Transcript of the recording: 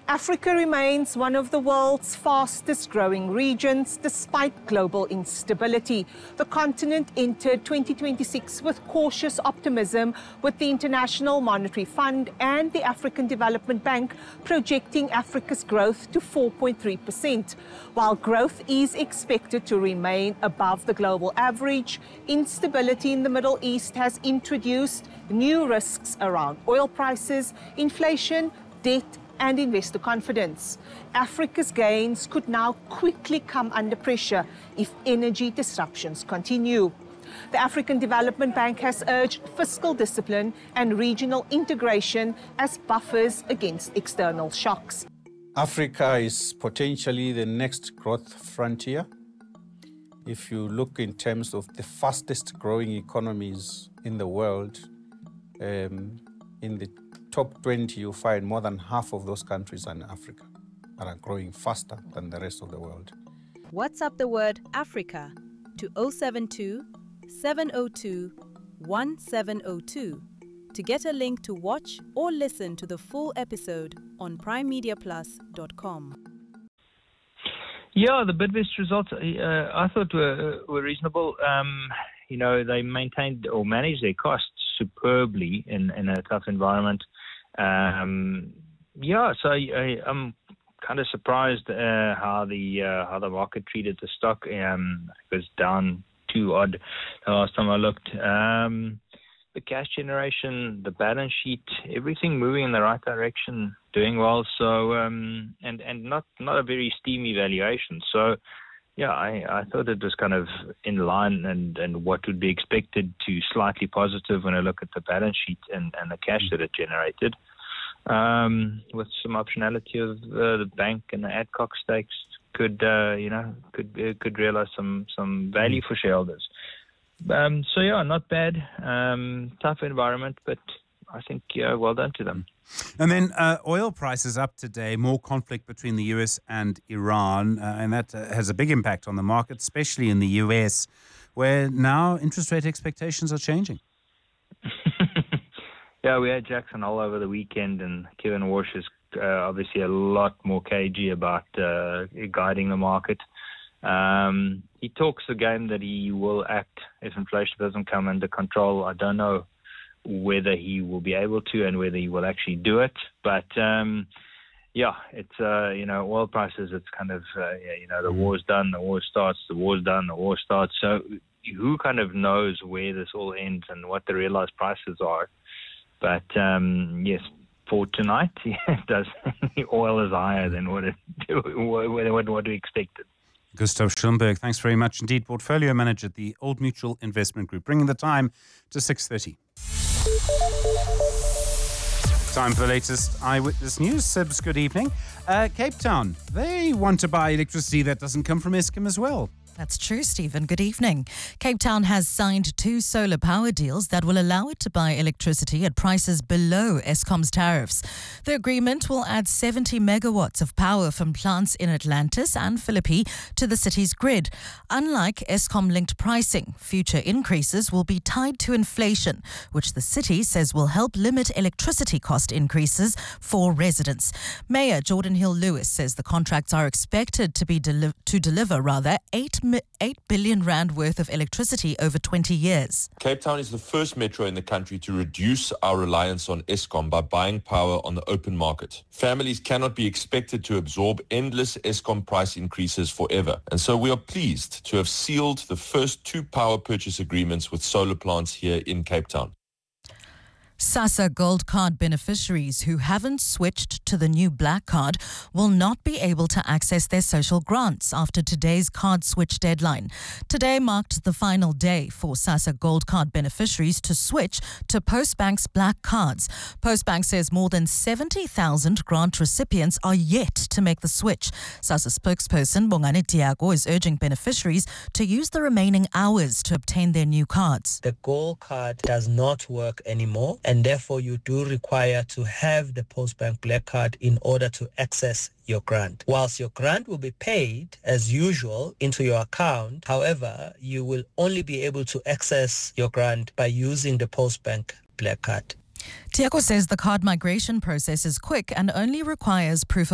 Africa remains one of the world's fastest growing regions despite global instability. The continent entered 2026 with cautious optimism, with the International Monetary Fund and the African Development Bank projecting Africa's growth to 4.3%. While growth is expected to remain above the global average, instability in the Middle East has introduced new risks around oil prices, inflation, debt, and investor confidence. Africa's gains could now quickly come under pressure if energy disruptions continue. The African Development Bank has urged fiscal discipline and regional integration as buffers against external shocks. Africa is potentially the next growth frontier. If you look in terms of the fastest growing economies in the world, in the top 20, you find more than half of those countries are in Africa and are growing faster than the rest of the world. WhatsApp the word Africa to 072 702 1702 to get a link to watch or listen to the full episode on primemediaplus.com. Yeah, the Bidvest results I thought were reasonable. They maintained or managed their costs superbly in a tough environment. So I'm kind of surprised how the market treated the stock. It was down 2 odd the last time I looked. The cash generation, the balance sheet, everything moving in the right direction, doing well. So and not a very steamy valuation. So yeah, I thought it was kind of in line and what would be expected, to slightly positive when I look at the balance sheet and the cash that it generated, with some optionality of the bank and the Adcock stakes could realize some value for shareholders. So yeah, not bad. Tough environment, but I think well done to them. And then oil prices up today, more conflict between the US and Iran, and that has a big impact on the market, especially in the US, where now interest rate expectations are changing. Yeah, we had Jackson Hole over the weekend, and Kevin Walsh is obviously a lot more cagey about guiding the market. He talks the game that he will act if inflation doesn't come under control. I don't know whether he will be able to and whether he will actually do it. But, it's, oil prices, it's kind of, the war's done, the war starts, the war's done, the war starts. So who kind of knows where this all ends and what the realized prices are? But, yes, for tonight, it does. Oil is higher than what we expected. Gustav Schulmberg, thanks very much indeed. Portfolio manager at the Old Mutual Investment Group, bringing the time to 6:30. Time for the latest Eyewitness News. Sibs, good evening. Cape Town, they want to buy electricity that doesn't come from Eskom as well. That's true, Stephen. Good evening. Cape Town has signed 2 solar power deals that will allow it to buy electricity at prices below Eskom's tariffs. The agreement will add 70 megawatts of power from plants in Atlantis and Philippi to the city's grid. Unlike Eskom-linked pricing, future increases will be tied to inflation, which the city says will help limit electricity cost increases for residents. Mayor Jordan Hill-Lewis says the contracts are expected to be deliver 8 billion rand worth of electricity over 20 years. Cape Town is the first metro in the country to reduce our reliance on Eskom by buying power on the open market. Families cannot be expected to absorb endless Eskom price increases forever. And so we are pleased to have sealed the first 2 power purchase agreements with solar plants here in Cape Town. SASSA Gold Card beneficiaries who haven't switched to the new Black Card will not be able to access their social grants after today's card switch deadline. Today marked the final day for SASSA Gold Card beneficiaries to switch to Postbank's Black Cards. Postbank says more than 70,000 grant recipients are yet to make the switch. SASSA spokesperson Bongani Tiago is urging beneficiaries to use the remaining hours to obtain their new cards. The Gold Card does not work anymore, and therefore you do require to have the Postbank Black Card in order to access your grant. Whilst your grant will be paid as usual into your account, however, you will only be able to access your grant by using the Postbank Black Card. Tiago says the card migration process is quick and only requires proof